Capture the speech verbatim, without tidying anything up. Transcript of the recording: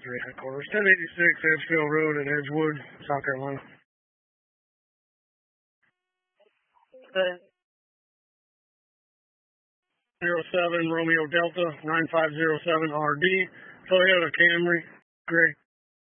three headquarters, ten eighty-six Edgefield Road in Edgewood, South Carolina. Okay. zero seven Romeo Delta nine five zero seven R D, Toyota Camry, gray.